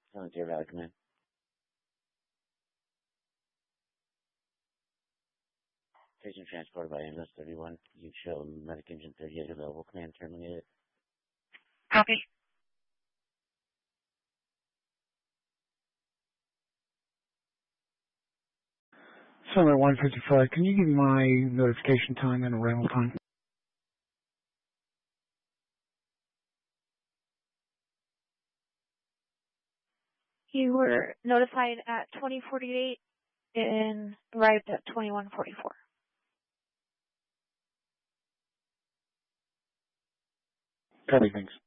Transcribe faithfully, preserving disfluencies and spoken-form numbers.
Hello, Deer Valley Command. Patient transported by ambulance thirty-one. You show medic engine thirty-eight available. Command terminated. Copy. Summit one fifty-five, can you give me my notification time and arrival time? You were notified at twenty forty-eight and arrived at twenty-one forty-four. Copy, thanks.